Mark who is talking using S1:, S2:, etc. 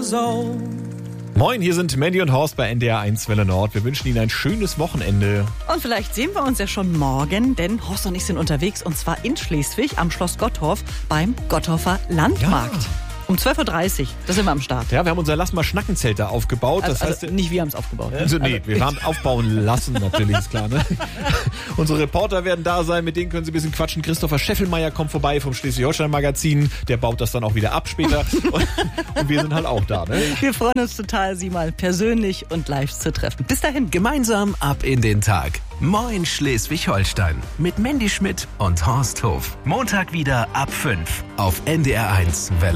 S1: old.
S2: Moin, hier sind Mandy und Horst bei NDR 1 Welle Nord. Wir wünschen Ihnen ein schönes Wochenende.
S3: Und vielleicht sehen wir uns ja schon morgen, denn Horst und ich sind unterwegs und zwar in Schleswig am Schloss Gottorf beim Gottorfer Landmarkt.
S2: Ja.
S3: Um 12.30 Uhr, da sind wir am Start.
S2: Ja, wir haben unser Lass mal Schnacken-Zelt da aufgebaut. Das heißt,
S3: nicht wir haben es aufgebaut.
S2: also, nee, wir haben aufbauen lassen, natürlich, ist klar. Ne? Unsere Reporter werden da sein, mit denen können Sie ein bisschen quatschen. Christopher Scheffelmeier kommt vorbei vom Schleswig-Holstein-Magazin. Der baut das dann auch wieder ab später. Und wir sind halt auch da. Ne?
S3: Wir freuen uns total, Sie mal persönlich und live zu treffen. Bis dahin.
S4: Gemeinsam ab in den Tag. Moin Schleswig-Holstein mit Mandy Schmidt und Horst Hof. Montag wieder ab 5 auf NDR 1 Welle.